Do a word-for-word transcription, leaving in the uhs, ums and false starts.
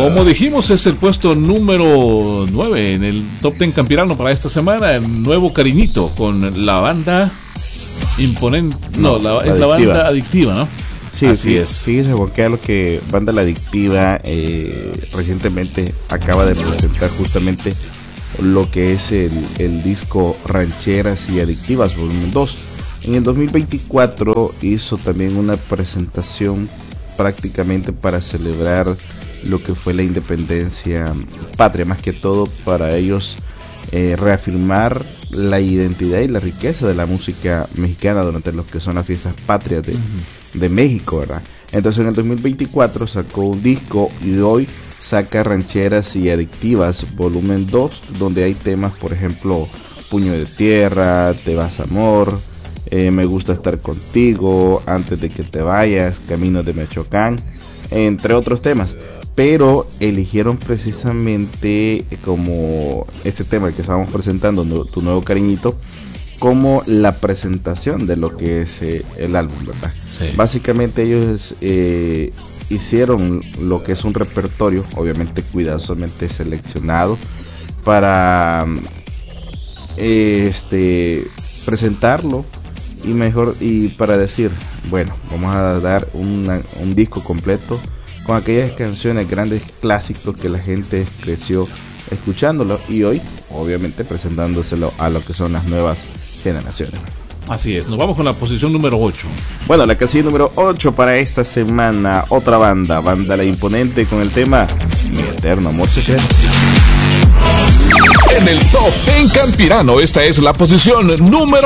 Como dijimos, es el puesto número nueve en el Top diez Campirano para esta semana. El nuevo Cariñito con la banda imponente. No, No, la, la es la Adictiva. banda Adictiva, ¿no? Sí, Así sí, es. fíjese, Juan Carlos, que Banda La Adictiva eh, recientemente acaba de presentar justamente lo que es el, el disco Rancheras y Adictivas volumen dos. En el dos mil veinticuatro hizo también una presentación prácticamente para celebrar lo que fue la independencia patria, más que todo para ellos eh, reafirmar la identidad y la riqueza de la música mexicana durante lo que son las fiestas patrias de, uh-huh. de México, ¿verdad? Entonces en el dos mil veinticuatro sacó un disco y hoy saca Rancheras y Adictivas volumen dos, donde hay temas, por ejemplo, Puño de Tierra, Te vas amor, eh, Me gusta estar contigo, Antes de que te vayas, Caminos de Michoacán, entre otros temas. Pero eligieron precisamente como este tema que estábamos presentando, Tu Nuevo Cariñito, como la presentación de lo que es eh, el álbum, ¿verdad? Sí. Básicamente ellos eh, hicieron lo que es un repertorio, obviamente cuidadosamente seleccionado, para eh, este presentarlo y mejor y para decir, bueno, vamos a dar una, un disco completo con aquellas canciones, grandes clásicos que la gente creció escuchándolo y hoy obviamente presentándoselo a lo que son las nuevas generaciones. Así es, nos vamos con la posición número ocho. Bueno, la casilla número ocho para esta semana, otra banda, Banda La Imponente, con el tema Mi Eterno Amor Secreto. En el Top diez Campirano, esta es la posición número